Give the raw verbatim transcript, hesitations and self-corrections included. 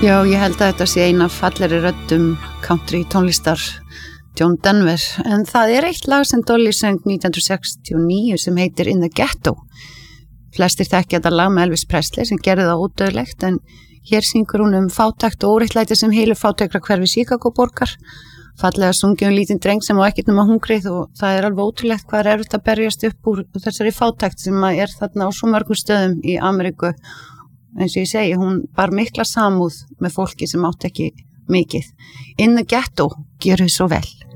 Já, ég held að þetta sé eina fallegri röddum country tónlistar John Denver, en það er eitt lag sem Dolly söng nítján hundruð sextíu og níu sem heitir In the Ghetto. Flestir þekkja þetta lag með Elvis Presley sem gerði það ódauðlegt, en hér syngur hún um fátækt og óréttlæti sem heilu fátækra hverfi Chicago borgar. Fallega sungi um lítinn dreng sem á ekkert nema hungrið, og það er alveg ótrúlegt hvað er erfitt að berjast upp úr þessari fátækt sem er þarna á svo mörgum stöðum í Ameríku. Eins og ég segi, hún bar mikla samúð með fólki sem átt ekki mikið. In the Ghetto, gjörðu svo vel.